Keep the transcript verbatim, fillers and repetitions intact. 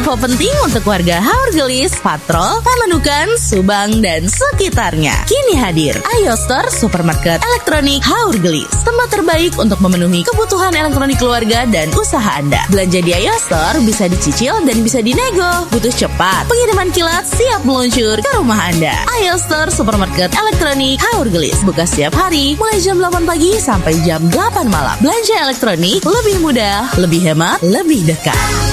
info penting untuk warga Haur Gelis, Patrol, Pamanukan, Subang, dan sekitarnya. Kini hadir Ayo Store Supermarket Elektronik Haur Gelis, tempat terbaik untuk memenuhi kebutuhan elektronik keluarga dan usaha Anda. Belanja di Ayo Store bisa dicicil dan bisa dinego. Butuh cepat, pengiriman kilat siap meluncur ke rumah Anda. Ayo Store Supermarket Elektronik Haur Gelis buka setiap hari mulai jam delapan pagi sampai jam delapan malam. Belanja elektronik lebih mudah, lebih hemat, lebih dekat.